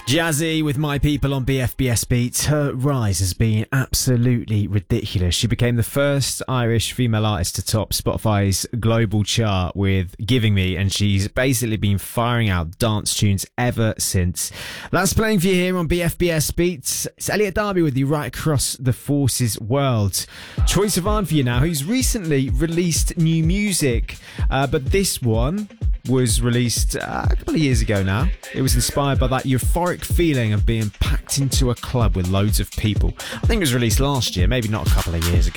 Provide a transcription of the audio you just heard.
Jazzy with My People on BFBS Beats. Her rise has been absolutely ridiculous. She became the first Irish female artist to top Spotify's global chart with Giving Me, and she's basically been firing out dance tunes ever since. That's playing for you here on BFBS Beats. It's Elliot Darby with you right across the Forces world. Troye Sivan for you now, who's recently released new music, but this one was released a couple of years ago now. It was inspired by that euphoric feeling of being packed into a club with loads of people. I think it was released last year, maybe not a couple of years ago.